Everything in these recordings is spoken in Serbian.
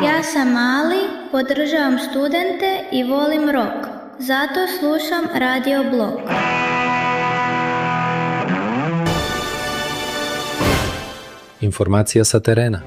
Ja sam mali, podržavam studente i volim rock. Zato slušam Radio Blok. Informacija sa terena.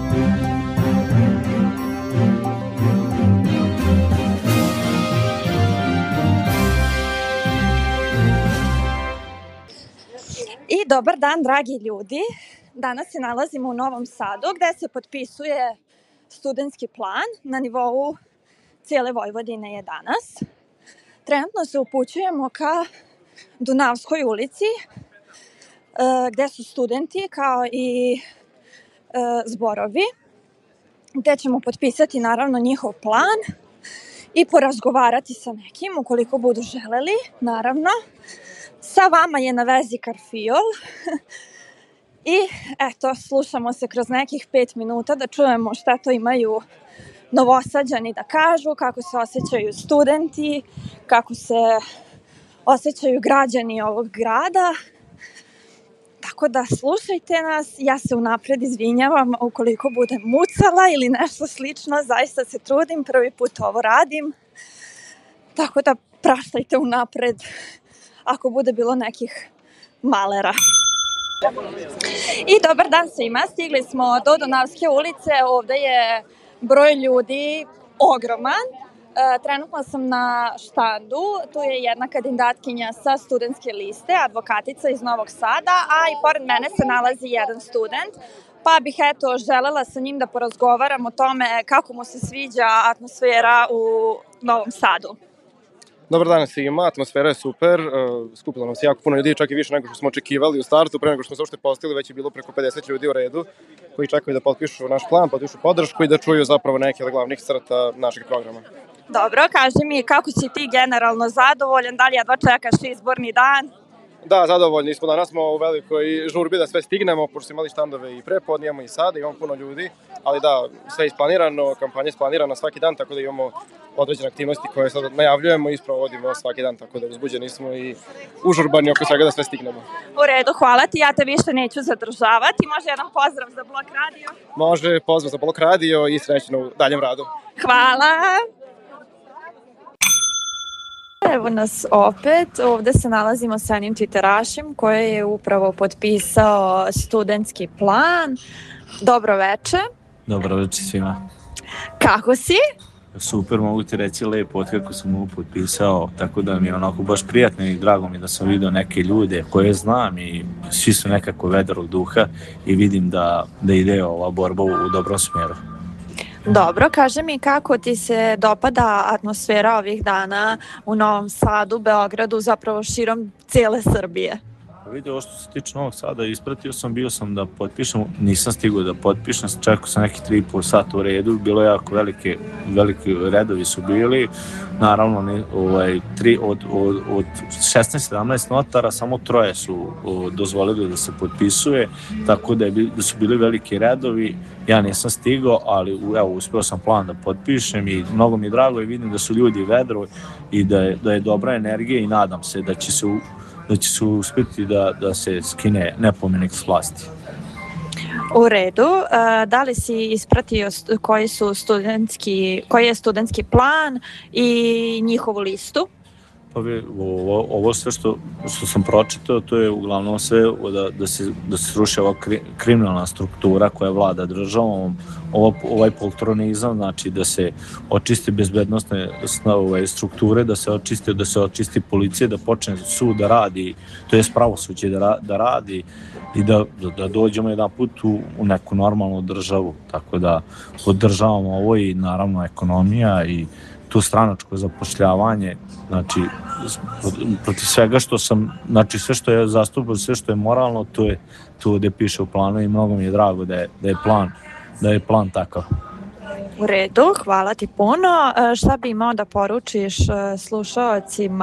I dobar dan, dragi ljudi. Danas se nalazimo u Novom Sadu gde se potpisuje studentski plan na nivou cijele Vojvodine je danas. Trenutno se upućujemo ka Dunavskoj ulici gde su studenti kao i zborovi gde ćemo potpisati naravno njihov plan i porazgovarati sa nekim ukoliko budu želeli, naravno. Sa vama je na vezi Karfiol i eto, slušamo se kroz nekih 5 minuta da čujemo šta to imaju Novosađani da kažu, kako se osjećaju studenti, kako se osjećaju građani ovog grada. Tako da slušajte nas, ja se unapred izvinjavam ukoliko budem mucala ili nešto slično, zaista se trudim, prvi put ovo radim, tako da praštajte unapred ako bude bilo nekih malera. I dobar dan svima, stigli smo do Dunavske ulice, ovde je broj ljudi ogroman. Trenutno sam na štandu, tu je jedna kandidatkinja sa studentske liste, advokatica iz Novog Sada, a i pored mene se nalazi jedan student, pa bih eto želela sa njim da porazgovaram o tome kako mu se sviđa atmosfera u Novom Sadu. Dobar dan svima, atmosfera je super, skupilo nam se jako puno ljudi, čak i više nego što smo očekivali u startu, pre nego što smo se uopšte postigli, već je bilo preko 50 ljudi u redu koji čekaju da potpišu naš plan, potpišu podršku i da čuju zapravo neke od glavnih crta našeg programa. Dobro, kaži mi kako si ti generalno zadovoljan, da li jedva čekaš izborni dan? Da, zadovoljni smo, danas smo u velikoj žurbi da sve stignemo, pošto smo imali štandove i prepodne, imamo i sada, imamo puno ljudi, ali da, sve je isplanirano, kampanja je isplanirana svaki dan, tako da imamo određene aktivnosti koje sad najavljujemo i sprovodimo svaki dan, tako da uzbuđeni smo i užurbani oko svega da sve stignemo. U redu, hvala ti, ja te više neću zadržavati, može jedan pozdrav za Blok Radio? Može, pozdrav za Blok Radio i srećno u daljem radu. Hvala! Evo nas opet, ovde se nalazimo sa jednim tviterašem koji je upravo potpisao studentski plan. Dobro veče. Dobro veče svima. Kako si? Super, mogu ti reći lepo od kako sam ovo potpisao, tako da mi je onako baš prijatno i drago mi da sam vidio neke ljude koje znam i svi su nekako vedrog duha i vidim da ide ova borba u dobrom smjeru. Dobro, kaži mi kako ti se dopada atmosfera ovih dana u Novom Sadu, Beogradu, zapravo širom cijele Srbije? Vidio ovo što se tiče Novog Sada, ispratio sam, bio sam da potpišem, nisam stigao da potpišem, čekao sam nekih 3,5 sata u redu, bilo jako veliki redovi su bili, naravno od 16-17 notara samo 3 su dozvolili da se potpisuje, tako da su bili veliki redovi, ja nisam stigao, ali evo, uspio sam plan da potpišem i mnogo mi je drago i vidim da su ljudi vedro i da je dobra energija i nadam se da će se uspjeti da se skine nepomenik s vlasti. U redu, da li si ispratio koji je studentski plan i njihovu listu? Pa ovo sve što sam pročitao, to je uglavnom sve da se sruši ova kriminalna struktura koja vlada državom, ovaj poltronizam, znači da se očiste bezbednostne strukture, da se očisti policija, da počne sud da radi, to je pravosuđe da radi i da dođemo jedan put u neku normalnu državu, tako da podržavamo ovo i naravno ekonomija i tu stranačko zapošljavanje, znači protiv svega što sam, znači sve što je zastupao, sve što je moralno, to je tu gde piše u planu i mnogo mi je drago da je plan takav. U redu, hvala ti puno. Šta bi imao da poručiš slušaocima